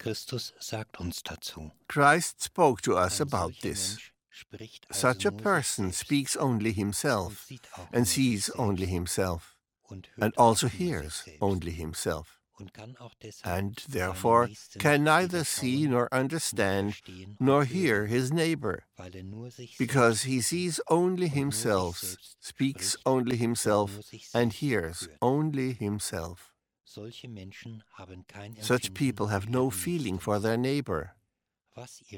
Christ spoke to us about this. Such a person speaks only himself, and sees only himself, and also hears only himself, and therefore can neither see nor understand nor hear his neighbor, because he sees only himself, speaks only himself, and hears only himself. Such people have no feeling for their neighbor.